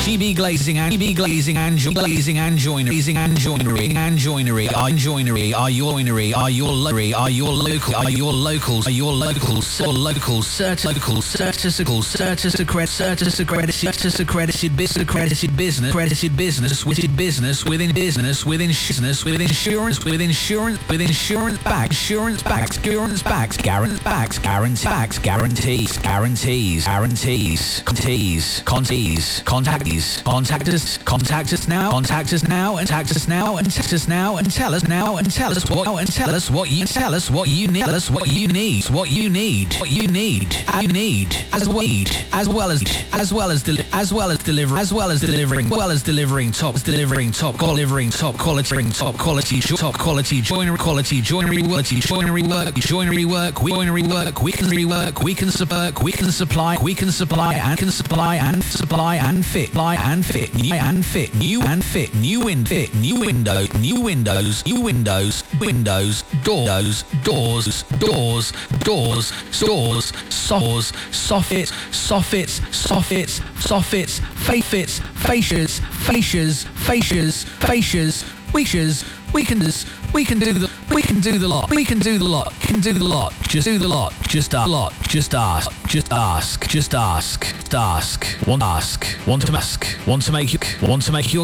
GB Glazing and GB Glazing and Glazing and Joinery and Joinery and Joinery. Are joinery? Are your joinery? Are your lottery? Are your local? Are your locals? Are your locals? Or local certifical certifical accredited business within business within business within business with insurance with insurance backs guarantees contact us now and tell us what you need as well as delivering top quality joinery work. We can supply and fit new windows, doors, soffits, fascias. We can do the lot. Just ask. Want to make your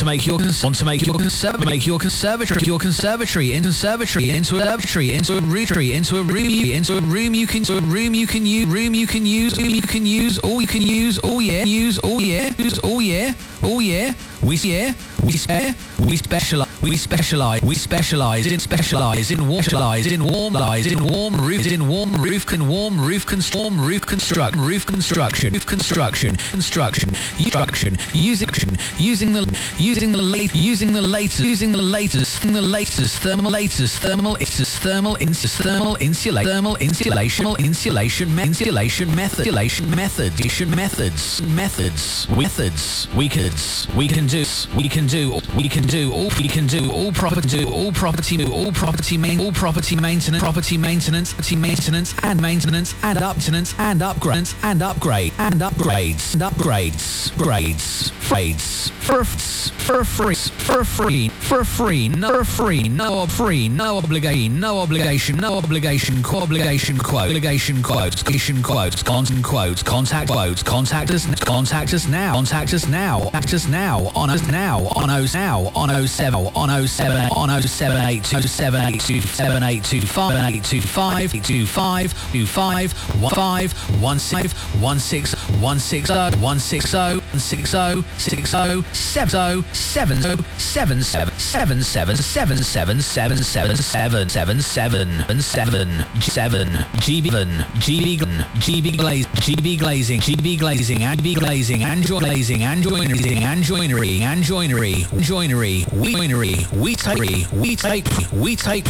conservatory into a room you can use. We specialize in warm roof construction, using the latest thermal insulation methods. We can do all property maintenance and upgrades for a free, no obligation quotes. Contact us now on GB Glazing and joinery. We take